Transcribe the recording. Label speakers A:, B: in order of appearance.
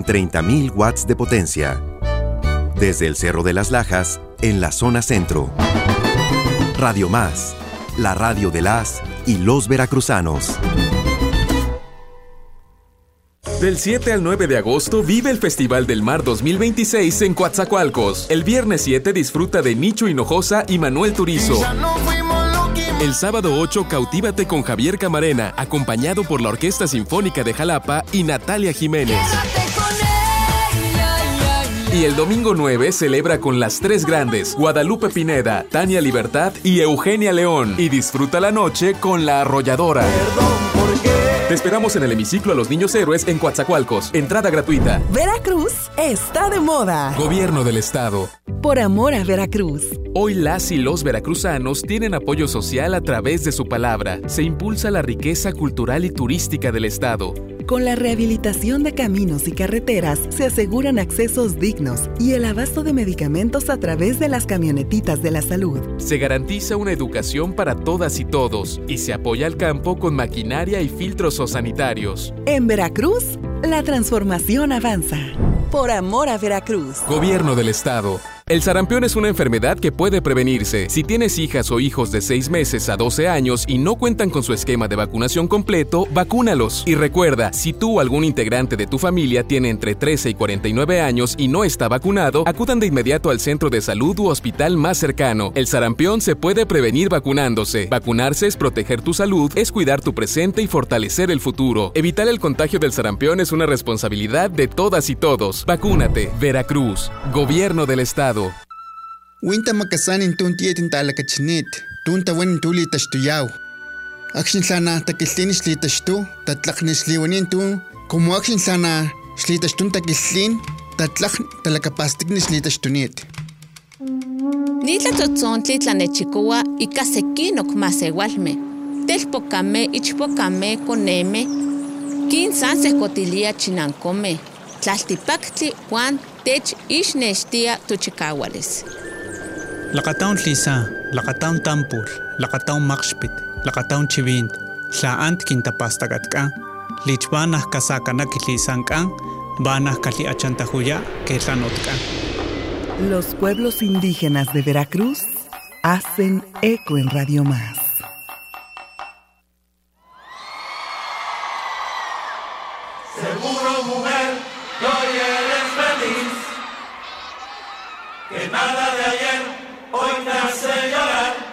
A: 30.000 watts de potencia. Desde el Cerro de las Lajas, en la zona centro. Radio Más, la radio de las y los veracruzanos.
B: Del 7 al 9 de agosto vive el Festival del Mar 2026 en Coatzacoalcos. El viernes 7 disfruta de Nicho Hinojosa y Manuel Turizo. El sábado 8 cautívate con Javier Camarena, acompañado por la Orquesta Sinfónica de Jalapa y Natalia Jiménez. Y el domingo 9 celebra con las tres grandes, Guadalupe Pineda, Tania Libertad y Eugenia León. Y disfruta la noche con La Arrolladora. Te esperamos en el hemiciclo a los Niños Héroes en Coatzacoalcos. Entrada gratuita.
C: Veracruz está de moda.
B: Gobierno del Estado.
C: Por amor a Veracruz.
B: Hoy las y los veracruzanos tienen apoyo social a través de su palabra. Se impulsa la riqueza cultural y turística del Estado.
C: Con la rehabilitación de caminos y carreteras se aseguran accesos dignos y el abasto de medicamentos a través de las camionetitas de la salud.
B: Se garantiza una educación para todas y todos y se apoya al campo con maquinaria y filtros sanitarios.
C: En Veracruz, la transformación avanza. Por amor a Veracruz.
B: Gobierno del Estado. El sarampión es una enfermedad que puede prevenirse. Si tienes hijas o hijos de 6 meses a 12 años y no cuentan con su esquema de vacunación completo, vacúnalos. Y recuerda, si tú o algún integrante de tu familia tiene entre 13 y 49 años y no está vacunado, acudan de inmediato al centro de salud u hospital más cercano. El sarampión se puede prevenir vacunándose. Vacunarse es proteger tu salud, es cuidar tu presente y fortalecer el futuro. Evitar el contagio del sarampión es una responsabilidad de todas y todos. Vacúnate. Veracruz. Gobierno del Estado.
D: Winta makasanin tuntietin talakachinit, tunta wen tuli tashtuyaw. Akshin sana takislin shlitashtu, tatlakni shliwanin tu, como akshin sana shlitashtun takislin, tatlak talakapastikni shlitashtunit.
E: Nitla totzontli tlanechikoa ika sekinok masewalme, telpokame ichpokame koneme, kinsan sekotilia chinankome, tlaltipaktli Juan tech ixnextia tochikawales.
F: Lakataun Lisa, Lakataun Tampur, Lakataun Makshpit, Lakataun Chivint, Tlaant Quintapastagatka, Lichbanah Kasakanak Lisankan, Banah Kali Achantahuya, Ketlanotka.
C: Los pueblos indígenas de Veracruz hacen eco en Radio Más.
G: Seguro, mujer, que hoy eres feliz, que nada de ayer hoy te hace llorar.